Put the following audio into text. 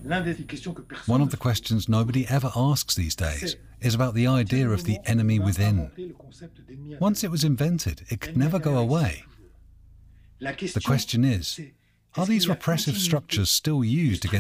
One of the questions nobody ever asks these days is about the idea of the enemy within. Once it was invented, it could never go away. The question is, are these repressive structures still used against